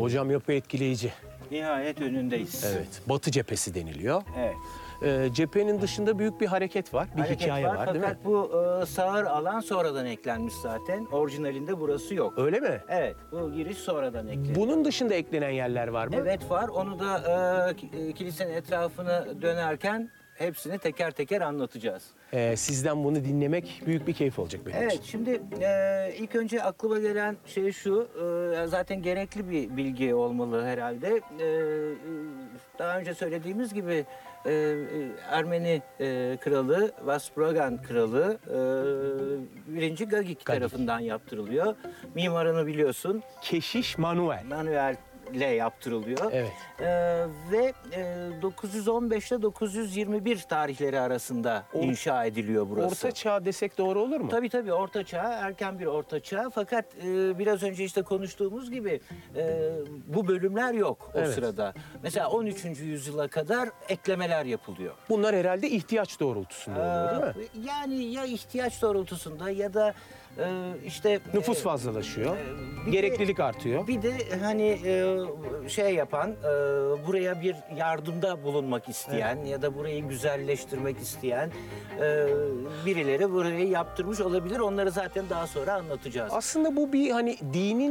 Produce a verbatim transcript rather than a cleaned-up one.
Hocam yapı etkileyici. Nihayet önündeyiz. Evet. Batı cephesi deniliyor. Evet. Ee, cephenin dışında büyük bir hareket var. Bir Hareket hikaye var, değil mi? fakat bu e, sağır alan sonradan eklenmiş zaten. Orijinalinde burası yok. Öyle mi? Evet, bu giriş sonradan eklenmiş. Bunun dışında eklenen yerler var mı? Evet var. Onu da e, ki- e, kilisenin etrafını dönerken hepsini teker teker anlatacağız. Ee, sizden bunu dinlemek büyük bir keyif olacak benim Evet, için. şimdi e, ilk önce aklıma gelen şey şu, e, zaten gerekli bir bilgi olmalı herhalde. E, e, daha önce söylediğimiz gibi e, e, Ermeni e, kralı, Vaspuragan kralı e, birinci Gagik, tarafından yaptırılıyor. Mimarını biliyorsun, Keşiş Manuel. Manuel ile yaptırılıyor. Evet. E, ve e, dokuz yüz on beş ile dokuz yüz yirmi bir tarihleri arasında Or- inşa ediliyor burası. Orta çağ desek doğru olur mu? Tabii tabii orta çağ, erken bir orta çağ. Fakat e, biraz önce işte konuştuğumuz gibi e, bu bölümler yok o Evet. sırada. Mesela on üçüncü yüzyıla kadar eklemeler yapılıyor. Bunlar herhalde ihtiyaç doğrultusunda oluyor, değil mi? Ee, Yani ya ihtiyaç doğrultusunda ya da e, işte Nüfus e, fazlalaşıyor. bir de- Gereklilik artıyor. Bir de hani e, şey yapan, e, buraya bir yardımda bulunmak isteyen ya da burayı güzelleştirmek isteyen e, birileri burayı yaptırmış olabilir. Onları zaten daha sonra anlatacağız. Aslında bu bir hani dinin